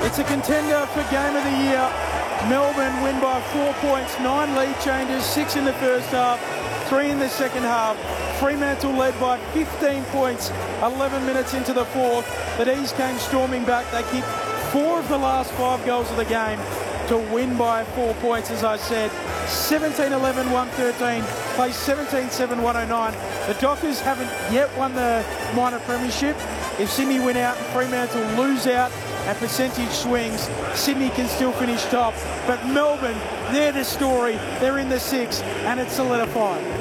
It's a contender for Game of the Year. Melbourne win by 4 points, 9 lead changes, 6 in the first half, 3 in the second half. Fremantle led by 15 points, 11 minutes into the fourth. But East came storming back. They kicked 4 of the last 5 goals of the game to win by 4 points, as I said. 17-11, 113, play 17-7, 109. The Dockers haven't yet won the minor premiership. If Sydney win out and Fremantle lose out and percentage swings, Sydney can still finish top. But Melbourne, they're the story. They're in the 6 and it's solidified.